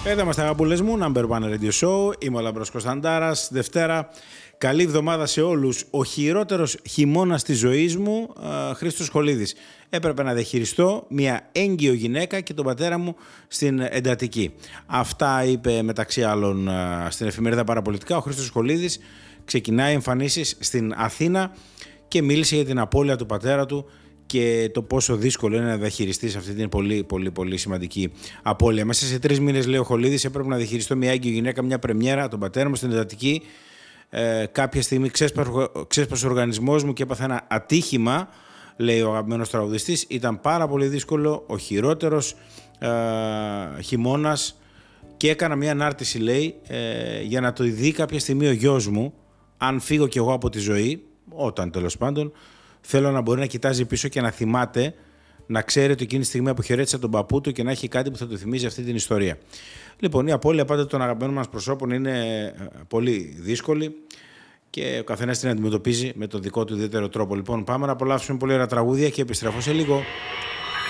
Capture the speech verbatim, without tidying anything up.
Εδώ είμαστε, αγαπούλες μου, Number One Radio Show. Είμαι ο Λάμπρος Κωνσταντάρας. Δευτέρα. Καλή εβδομάδα σε όλους. Ο χειρότερος χειμώνας της ζωής μου, α, Χρήστος Χολίδης. Έπρεπε να διαχειριστώ μια έγκυο γυναίκα και τον πατέρα μου στην εντατική. Αυτά είπε μεταξύ άλλων α, στην εφημερίδα Παραπολιτικά ο Χρήστος Χολίδης. Ξεκινάει εμφανίσεις στην Αθήνα και μίλησε για την απώλεια του πατέρα του και το πόσο δύσκολο είναι να διαχειριστείς αυτή την πολύ πολύ πολύ σημαντική απώλεια. Μέσα σε τρεις μήνες, λέει ο Χολίδης, έπρεπε να διαχειριστώ μια έγκυο γυναίκα, μια πρεμιέρα, τον πατέρα μου στην εντατική. Ε, κάποια στιγμή ξέσπασε ο οργανισμός μου και έπαθα ένα ατύχημα, λέει ο αγαπημένος τραγουδιστής. Ήταν πάρα πολύ δύσκολο, ο χειρότερος ε, χειμώνας, και έκανα μια ανάρτηση, λέει, ε, για να το δει κάποια στιγμή ο γιος μου, αν φύγω κι εγώ από τη ζωή, όταν τέλος πάντων, θέλω να μπορεί να κοιτάζει πίσω και να θυμάται, να ξέρει ότι εκείνη τη στιγμή αποχαιρέτησα τον παππού του και να έχει κάτι που θα του θυμίζει αυτή την ιστορία. Λοιπόν, η απώλεια πάντα των αγαπημένων μας προσώπων είναι πολύ δύσκολη και ο καθένας την αντιμετωπίζει με τον δικό του ιδιαίτερο τρόπο. Λοιπόν, πάμε να απολαύσουμε πολύ ωραία τραγούδια και επιστρέφω σε λίγο.